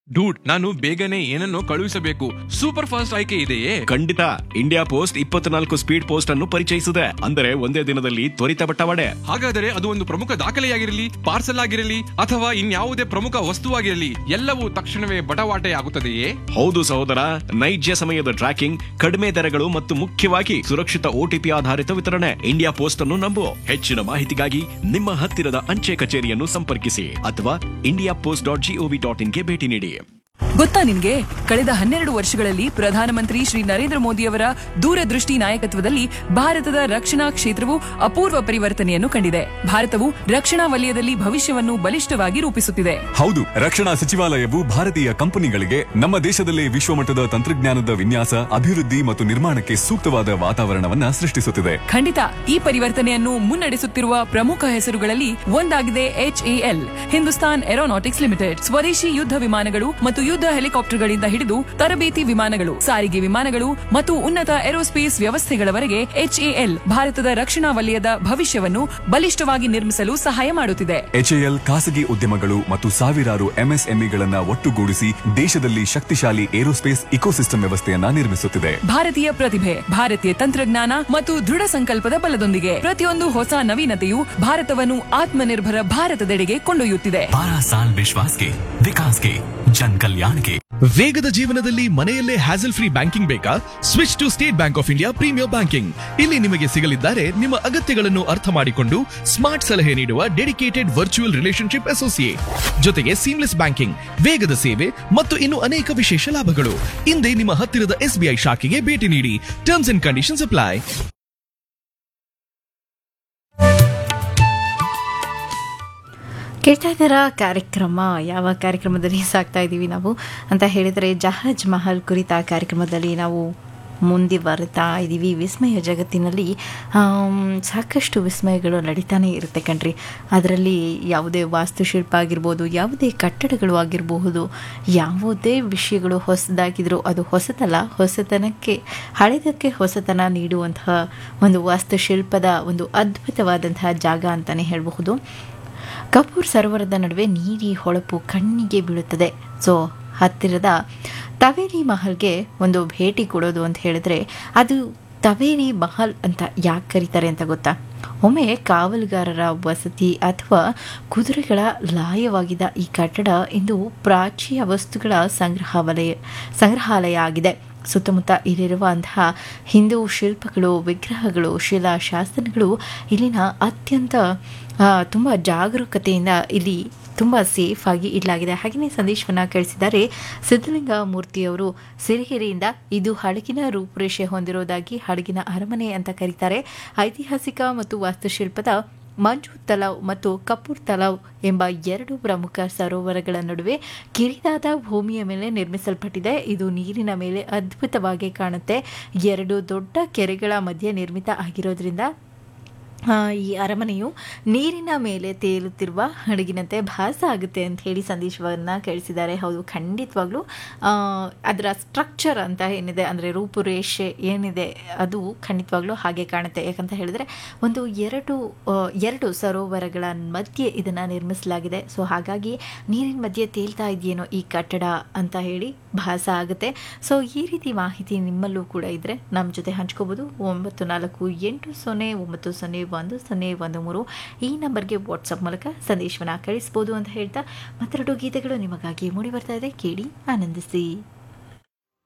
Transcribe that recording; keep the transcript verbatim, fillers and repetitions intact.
Dude, ನಾನು ಬೇಗನೆ ಏನನ್ನು ಕಳುಹಿಸಬೇಕು. ಸೂಪರ್ ಫಾಸ್ಟ್ ಆಯ್ಕೆ ಇದೆಯೇ? ಖಂಡಿತ. ಇಂಡಿಯಾ ಪೋಸ್ಟ್ ಇಪ್ಪತ್ನಾಲ್ಕು ಸ್ಪೀಡ್ ಪೋಸ್ಟ್ ಅನ್ನು ಪರಿಚಯಿಸಿದೆ. ಅಂದರೆ ಒಂದೇ ದಿನದಲ್ಲಿ ತ್ವರಿತ ಬಟ್ಟವಾಡೆ. ಹಾಗಾದರೆ ಅದು ಒಂದು ಪ್ರಮುಖ ದಾಖಲೆಯಾಗಿರಲಿ, ಪಾರ್ಸಲ್ ಆಗಿರಲಿ ಅಥವಾ ಇನ್ಯಾವುದೇ ಪ್ರಮುಖ ವಸ್ತುವಾಗಿರಲಿ, ಎಲ್ಲವೂ ತಕ್ಷಣವೇ ಬಟವಾಟೆ ಆಗುತ್ತದೆಯೇ? ಹೌದು ಸಹೋದರ, ನೈಜ ಸಮಯದ ಟ್ರ್ಯಾಕಿಂಗ್, ಕಡಿಮೆ ದರಗಳು ಮತ್ತು ಮುಖ್ಯವಾಗಿ ಸುರಕ್ಷಿತ ಓಟಿಪಿ ಆಧಾರಿತ ವಿತರಣೆ. ಇಂಡಿಯಾ ಪೋಸ್ಟ್ ಅನ್ನು ನಂಬು. ಹೆಚ್ಚಿನ ಮಾಹಿತಿಗಾಗಿ ನಿಮ್ಮ ಹತ್ತಿರದ ಅಂಚೆ ಕಚೇರಿಯನ್ನು ಸಂಪರ್ಕಿಸಿ ಅಥವಾ India post dot gov dot ಇನ್ಗೆ ಭೇಟಿ ನೀಡಿ. ಗೊತ್ತಾ ನಿನ್ಗೆ, ಕಳೆದ ಹನ್ನೆರಡು ವರ್ಷಗಳಲ್ಲಿ ಪ್ರಧಾನಮಂತ್ರಿ ಶ್ರೀ ನರೇಂದ್ರ ಮೋದಿಯವರ ದೂರದೃಷ್ಟಿ ನಾಯಕತ್ವದಲ್ಲಿ ಭಾರತದ ರಕ್ಷಣಾ ಕ್ಷೇತ್ರವು ಅಪೂರ್ವ ಪರಿವರ್ತನೆಯನ್ನು ಕಂಡಿದೆ. ಭಾರತವು ರಕ್ಷಣಾ ವಲಯದಲ್ಲಿ ಭವಿಷ್ಯವನ್ನು ಬಲಿಷ್ಠವಾಗಿ ರೂಪಿಸುತ್ತಿದೆ. ಹೌದು, ರಕ್ಷಣಾ ಸಚಿವಾಲಯವು ಭಾರತೀಯ ಕಂಪನಿಗಳಿಗೆ ನಮ್ಮ ದೇಶದಲ್ಲಿ ವಿಶ್ವಮಟ್ಟದ ತಂತ್ರಜ್ಞಾನದ ವಿನ್ಯಾಸ, ಅಭಿವೃದ್ಧಿ ಮತ್ತು ನಿರ್ಮಾಣಕ್ಕೆ ಸೂಕ್ತವಾದ ವಾತಾವರಣವನ್ನ ಸೃಷ್ಟಿಸುತ್ತಿದೆ. ಖಂಡಿತ. ಈ ಪರಿವರ್ತನೆಯನ್ನು ಮುನ್ನಡೆಸುತ್ತಿರುವ ಪ್ರಮುಖ ಹೆಸರುಗಳಲ್ಲಿ ಒಂದಾಗಿದೆ ಎಚ್ಎಎಲ್, ಹಿಂದೂಸ್ತಾನ್ ಏರೋನಾಟಿಕ್ಸ್ ಲಿಮಿಟೆಡ್. ಸ್ವದೇಶಿ ಯುದ್ಧ ವಿಮಾನಗಳು ಮತ್ತು ಯುದ್ಧ ಹೆಲಿಕಾಪ್ಟರ್ಗಳಿಂದ ಹಿಡಿದು ತರಬೇತಿ ವಿಮಾನಗಳು, ಸಾರಿಗೆ ವಿಮಾನಗಳು ಮತ್ತು ಉನ್ನತ ಏರೋಸ್ಪೇಸ್ ವ್ಯವಸ್ಥೆಗಳವರೆಗೆ ಎಚ್ಎಎಲ್ ಭಾರತದ ರಕ್ಷಣಾ ವಲಯದ ಭವಿಷ್ಯವನ್ನು ಬಲಿಷ್ಠವಾಗಿ ನಿರ್ಮಿಸಲು ಸಹಾಯ ಮಾಡುತ್ತಿದೆ. ಎಚ್ಎಎಲ್ ಖಾಸಗಿ ಉದ್ಯಮಗಳು ಮತ್ತು ಸಾವಿರಾರು ಎಂಎಸ್ಎಂಇಗಳನ್ನ ಒಟ್ಟುಗೂಡಿಸಿ ದೇಶದಲ್ಲಿ ಶಕ್ತಿಶಾಲಿ ಏರೋಸ್ಪೇಸ್ ಇಕೋಸಿಸ್ಟಮ್ ವ್ಯವಸ್ಥೆಯನ್ನ ನಿರ್ಮಿಸುತ್ತಿದೆ. ಭಾರತೀಯ ಪ್ರತಿಭೆ, ಭಾರತೀಯ ತಂತ್ರಜ್ಞಾನ ಮತ್ತು ದೃಢ ಸಂಕಲ್ಪದ ಬಲದೊಂದಿಗೆ ಪ್ರತಿಯೊಂದು ಹೊಸ ನವೀನತೆಯು ಭಾರತವನ್ನು ಆತ್ಮನಿರ್ಭರ ಭಾರತದೆಡೆಗೆ ಕೊಂಡೊಯ್ಯುತ್ತಿದೆ. ಬಾರಾ ಸಾಲ್ ವಿಶ್ವಾಸ್ ಕೆ ವಿಕಾಸ್ ಕೆ ಜನ್ ಕಲ್ಯಾಣ ಕೆ. ವೇಗದ ಜೀವನದಲ್ಲಿ ಮನೆಯಲ್ಲೇ ಹ್ಯಾಸಲ್ ಫ್ರೀ ಬ್ಯಾಂಕಿಂಗ್ ಬೇಕಾ? Switch to state bank of India premier banking. ಇಲ್ಲಿ ನಿಮಗೆ ಸಿಗಲಿದ್ದಾರೆ ನಿಮ್ಮ ಅಗತ್ಯಗಳನ್ನು ಅರ್ಥ ಮಾಡಿಕೊಂಡು ಸ್ಮಾರ್ಟ್ ಸಲಹೆ ನೀಡುವ ಡೆಡಿಕೇಟೆಡ್ ವರ್ಚುವಲ್ ರಿಲೇಶನ್ಶಿಪ್ ಅಸೋಸಿಯೇಟ್, ಜೊತೆಗೆ ಸೀಮ್ಲೆಸ್ ಬ್ಯಾಂಕಿಂಗ್, ವೇಗದ ಸೇವೆ ಮತ್ತು ಇನ್ನು ಅನೇಕ ವಿಶೇಷ ಲಾಭಗಳು. ಇಂದೇ ನಿಮ್ಮ ಹತ್ತಿರದ ಎಸ್ಬಿಐ ಶಾಖೆಗೆ ಭೇಟಿ ನೀಡಿ. Terms and conditions apply. ಕೇಳ್ತಾ ಇದ್ದಾರ ಕಾರ್ಯಕ್ರಮ. ಯಾವ ಕಾರ್ಯಕ್ರಮದಲ್ಲಿ ಸಾಕ್ತಾ ಇದ್ದೀವಿ ನಾವು ಅಂತ ಹೇಳಿದರೆ, ಜಹಾಜ್ ಮಹಲ್ ಕುರಿತ ಕಾರ್ಯಕ್ರಮದಲ್ಲಿ ನಾವು ಮುಂದುವರಿತಾ ಇದ್ದೀವಿ. ವಿಸ್ಮಯ ಜಗತ್ತಿನಲ್ಲಿ ಸಾಕಷ್ಟು ವಿಸ್ಮಯಗಳು ನಡೀತಾನೆ ಇರುತ್ತೆ ಕಣ್ರಿ. ಅದರಲ್ಲಿ ಯಾವುದೇ ವಾಸ್ತುಶಿಲ್ಪ ಆಗಿರ್ಬೋದು, ಯಾವುದೇ ಕಟ್ಟಡಗಳು ಆಗಿರಬಹುದು, ಯಾವುದೇ ವಿಷಯಗಳು ಹೊಸದಾಗಿದ್ರೂ ಅದು ಹೊಸತಲ್ಲ, ಹೊಸತನಕ್ಕೆ ಹಳೆದಕ್ಕೆ ಹೊಸತನ ನೀಡುವಂತಹ ಒಂದು ವಾಸ್ತುಶಿಲ್ಪದ ಒಂದು ಅದ್ಭುತವಾದಂತಹ ಜಾಗ ಅಂತಲೇ ಹೇಳಬಹುದು. ಕಪೂರ್ ಸರೋವರದ ನಡುವೆ ನೀರಿ ಹೊಳಪು ಕಣ್ಣಿಗೆ ಬೀಳುತ್ತದೆ. ಸೊ ಹತ್ತಿರದ ತವೇರಿ ಮಹಲ್ಗೆ ಒಂದು ಭೇಟಿ ಕೊಡೋದು ಅಂತ ಹೇಳಿದ್ರೆ, ಅದು ತವೇರಿ ಮಹಲ್ ಅಂತ ಯಾಕೆ ಕರೀತಾರೆ ಅಂತ ಗೊತ್ತಾ? ಒಮ್ಮೆ ಕಾವಲುಗಾರರ ವಸತಿ ಅಥವಾ ಕುದುರೆಗಳ ಲಾಯವಾಗಿದ್ದ ಈ ಕಟ್ಟಡ ಇಂದು ಪ್ರಾಚೀನ ವಸ್ತುಗಳ ಸಂಗ್ರಹಾಲಯ ಸಂಗ್ರಹಾಲಯ ಆಗಿದೆ. ಸುತ್ತಮುತ್ತ ಇಲ್ಲಿರುವಂತಹ ಹಿಂದೂ ಶಿಲ್ಪಗಳು, ವಿಗ್ರಹಗಳು, ಶಿಲಾಶಾಸನಗಳು ಇಲ್ಲಿನ ಅತ್ಯಂತ ತುಂಬ ಜಾಗರೂಕತೆಯಿಂದ ಇಲ್ಲಿ ತುಂಬ ಸೇಫ್ ಆಗಿ ಇಡಲಾಗಿದೆ. ಹಾಗೆಯೇ ಸಂದೇಶವನ್ನು ಕಳಿಸಿದ್ದಾರೆ ಸಿದ್ಧಲಿಂಗ ಮೂರ್ತಿಯವರು ಸಿರಿಗೆರೆಯಿಂದ. ಇದು ಹಡಗಿನ ರೂಪುರೇಷೆ ಹೊಂದಿರೋದಾಗಿ ಹಡಗಿನ ಅರಮನೆ ಅಂತ ಕರೀತಾರೆ. ಐತಿಹಾಸಿಕ ಮತ್ತು ವಾಸ್ತುಶಿಲ್ಪದ ಮಂಜು ತಲಾವ್ ಮತ್ತು ಕಪೂರ್ ತಲಾವ್ ಎಂಬ ಎರಡು ಪ್ರಮುಖ ಸರೋವರಗಳ ನಡುವೆ ಕಿರಿದಾದ ಭೂಮಿಯ ಮೇಲೆ ನಿರ್ಮಿಸಲ್ಪಟ್ಟಿದೆ. ಇದು ನೀರಿನ ಮೇಲೆ ಅದ್ಭುತವಾಗಿ ಕಾಣುತ್ತೆ. ಎರಡು ದೊಡ್ಡ ಕೆರೆಗಳ ಮಧ್ಯೆ ನಿರ್ಮಿತ ಆಗಿರೋದ್ರಿಂದ ಈ ಅರಮನೆಯು ನೀರಿನ ಮೇಲೆ ತೇಲುತ್ತಿರುವ ಹಡಗಿನಂತೆ ಭಾಸ ಆಗುತ್ತೆ ಅಂತ ಹೇಳಿ ಸಂದೇಶವನ್ನು ಕಳಿಸಿದ್ದಾರೆ. ಹೌದು, ಖಂಡಿತವಾಗ್ಲೂ ಅದರ ಸ್ಟ್ರಕ್ಚರ್ ಅಂತ ಏನಿದೆ, ಅಂದರೆ ರೂಪುರೇಷೆ ಏನಿದೆ, ಅದು ಖಂಡಿತವಾಗ್ಲೂ ಹಾಗೆ ಕಾಣುತ್ತೆ. ಯಾಕಂತ ಹೇಳಿದ್ರೆ ಒಂದು ಎರಡು ಎರಡು ಸರೋವರಗಳ ಮಧ್ಯೆ ಇದನ್ನು ನಿರ್ಮಿಸಲಾಗಿದೆ. ಸೊ ಹಾಗಾಗಿ ನೀರಿನ ಮಧ್ಯೆ ತೇಲ್ತಾ ಇದೆಯೇನೋ ಈ ಕಟ್ಟಡ ಅಂತ ಹೇಳಿ ಭಾಸ ಆಗುತ್ತೆ. ಸೊ ಈ ರೀತಿ ಮಾಹಿತಿ ನಿಮ್ಮಲ್ಲೂ ಕೂಡ ಇದ್ದರೆ ನಮ್ಮ ಜೊತೆ ಹಂಚ್ಕೋಬೋದು. ಒಂಬತ್ತು ನಾಲ್ಕು ಎಂಟು ಸೊನ್ನೆ ಒಂಬತ್ತು ಸೊನ್ನೆ ಒಂದು ಸೊನ್ನೆ ಒಂದು ಮೂರು ಈ ನಂಬರ್ಗೆ ವಾಟ್ಸಪ್ ಮೂಲಕ ಸಂದೇಶವನ್ನು ಕಳಿಸ್ಬೋದು ಅಂತ ಹೇಳ್ತಾ ಮತ್ತೆರಡು ಗೀತೆಗಳು ನಿಮಗಾಗಿ ಮೂಡಿ ಬರ್ತಾ ಇದೆ. ಕೇಳಿ ಆನಂದಿಸಿ.